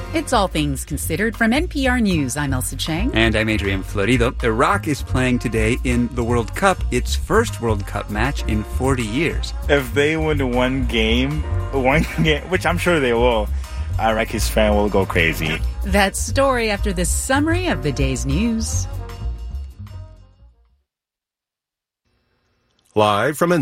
It's All Things Considered from NPR News. I'm Elsa Chang. And I'm Adrian Florido. Iraq is playing today in the World Cup, its first World Cup match in 40 years. If they win one game, which I'm sure they will, Iraqis fan will go crazy. That story after this summary of the day's news. Live from